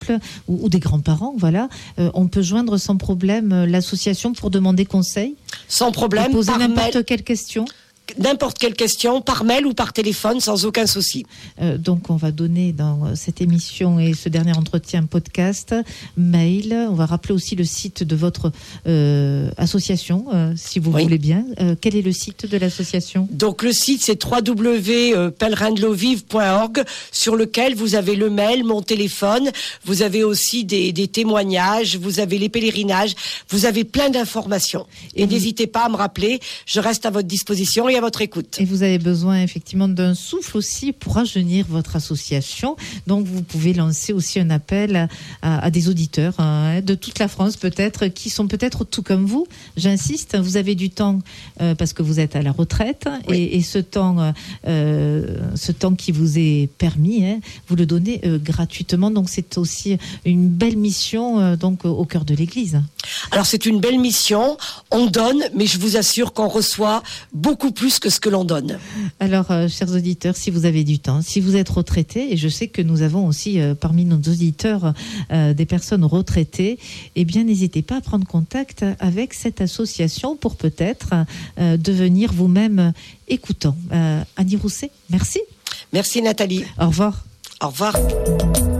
ou des grands-parents, voilà, on peut joindre sans problème l'association pour demander conseil. Sans problème. Poser n'importe quelle question. N'importe quelle question, par mail ou par téléphone, sans aucun souci. Donc, on va donner dans cette émission et ce dernier entretien podcast, mail. On va rappeler aussi le site de votre association, si vous voulez bien. Quel est le site de l'association ? Donc, le site, c'est www.pèlerindelovive.org, sur lequel vous avez le mail, mon téléphone. Vous avez aussi des témoignages, vous avez les pèlerinages, vous avez plein d'informations. Et n'hésitez pas à me rappeler, je reste à votre disposition et à votre écoute. Et vous avez besoin effectivement d'un souffle aussi pour rajeunir votre association. Donc vous pouvez lancer aussi un appel à des auditeurs de toute la France peut-être, qui sont peut-être tout comme vous. J'insiste, vous avez du temps parce que vous êtes à la retraite et ce temps qui vous est permis, vous le donnez gratuitement. Donc c'est aussi une belle mission donc au cœur de l'Église. Alors c'est une belle mission, on donne, mais je vous assure qu'on reçoit beaucoup plus que ce que l'on donne. Alors, chers auditeurs, si vous avez du temps, si vous êtes retraité, et je sais que nous avons aussi parmi nos auditeurs des personnes retraitées, eh bien, n'hésitez pas à prendre contact avec cette association pour peut-être devenir vous-même écoutant. Annie Rousset, merci. Merci Nathalie. Au revoir. Au revoir.